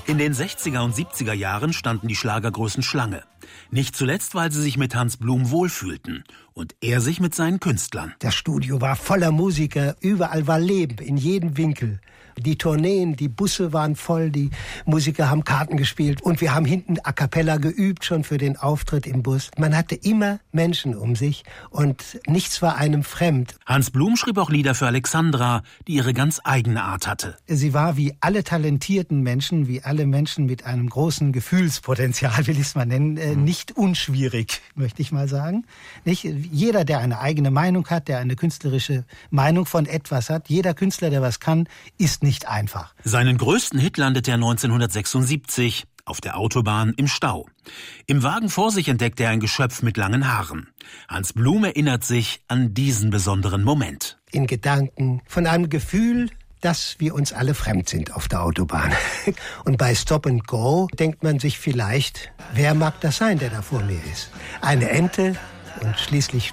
In den 60er und 70er Jahren standen die Schlagergrößen Schlange. Nicht zuletzt, weil sie sich mit Hans Blum wohlfühlten und er sich mit seinen Künstlern. Das Studio war voller Musiker, überall war Leben, in jedem Winkel. Die Tourneen, die Busse waren voll, die Musiker haben Karten gespielt und wir haben hinten a cappella geübt, schon für den Auftritt im Bus. Man hatte immer Menschen um sich und nichts war einem fremd. Hans Blum schrieb auch Lieder für Alexandra, die ihre ganz eigene Art hatte. Sie war wie alle talentierten Menschen, wie alle Menschen mit einem großen Gefühlspotenzial, will ich es mal nennen, nicht unschwierig, möchte ich mal sagen. Nicht? Jeder, der eine eigene Meinung hat, der eine künstlerische Meinung von etwas hat, jeder Künstler, der was kann, ist nicht einfach. Seinen größten Hit landete er 1976 auf der Autobahn im Stau. Im Wagen vor sich entdeckte er ein Geschöpf mit langen Haaren. Hans Blum erinnert sich an diesen besonderen Moment. In Gedanken von einem Gefühl, dass wir uns alle fremd sind auf der Autobahn. Und bei Stop and Go denkt man sich vielleicht, wer mag das sein, der da vor mir ist? Eine Ente und schließlich